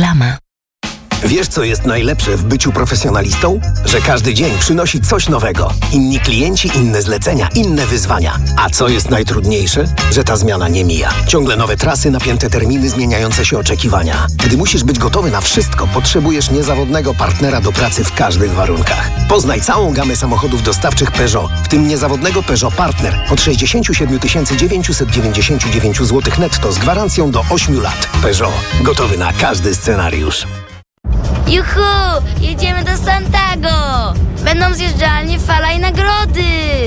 Reklama. Wiesz, co jest najlepsze w byciu profesjonalistą? Że każdy dzień przynosi coś nowego. Inni klienci, inne zlecenia, inne wyzwania. A co jest najtrudniejsze? Że ta zmiana nie mija. Ciągle nowe trasy, napięte terminy, zmieniające się oczekiwania. Gdy musisz być gotowy na wszystko, potrzebujesz niezawodnego partnera do pracy w każdych warunkach. Poznaj całą gamę samochodów dostawczych Peugeot, w tym niezawodnego Peugeot Partner od 67 999 zł netto z gwarancją do 8 lat. Peugeot. Gotowy na każdy scenariusz. Juhu! Jedziemy do Santago! Będą zjeżdżalnie, fala i nagrody!